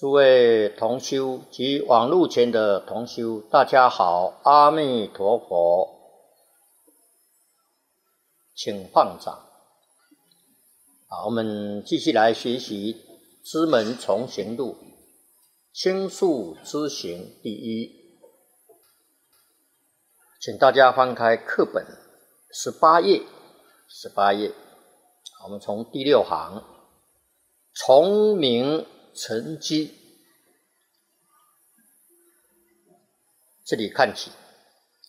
诸位同修及网络前的同修，大家好，阿弥陀佛，请放掌。好，我们继续来学习《知门重行录》，轻述知行第一。请大家翻开课本18页，我们从第6行，从明成机，这里看起。